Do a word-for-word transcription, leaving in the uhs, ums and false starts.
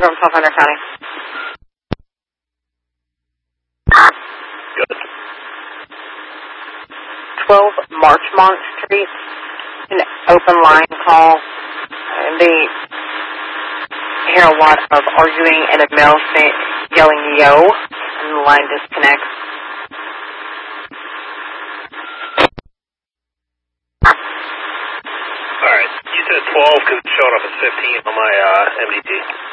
from Pathfinder County. Good. twelve Marchmont Street, an open line call. And they hear a lot of arguing and a male say, yelling yo, and the line disconnects. Alright, you said twelve because it's showing up as fifteen on my uh, M D T.